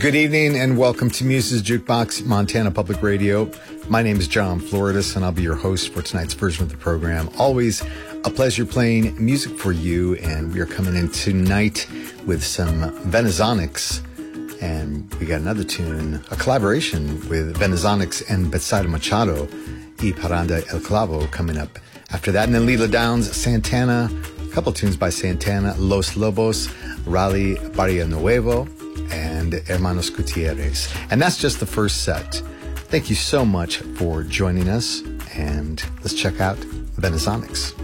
Good evening and welcome to Muse's Jukebox, Montana Public Radio. My name is John Floridis and I'll be your host for tonight's version of the program. Always a pleasure playing music for you, and we are coming in tonight with some Venezonics, and we got another tune, a collaboration with Venezonics and Betsaida Machado, Y Paranda El Clavo, coming up after that. And then Lila Downs, Santana, a couple tunes by Santana, Los Lobos, Rally Barrio Nuevo, and Hermanos Gutierrez. And that's just the first set. Thank you so much for joining us, and let's check out Venezonics.